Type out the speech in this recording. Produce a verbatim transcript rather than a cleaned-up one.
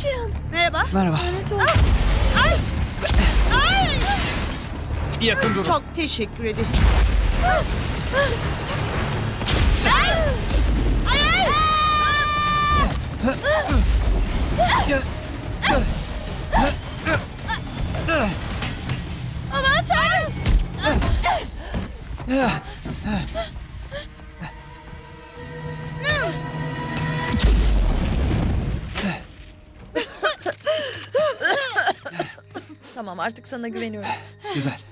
Christian. Merhaba. Merhaba. Lanet olsun. Ay! Ay! Yakın durun. Çok teşekkür ederiz. Ay! Ay! Aman Tanrım! Tamam, artık sana güveniyorum. Güzel.